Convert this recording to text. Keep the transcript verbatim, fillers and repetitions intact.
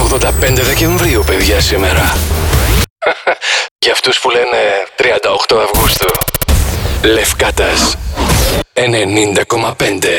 ογδόντα πέντε Δεκεμβρίου, παιδιά, σήμερα. Για αυτούς που λένε τριάντα οκτώ Αυγούστου. Λευκάτας ενενήντα κόμμα πέντε.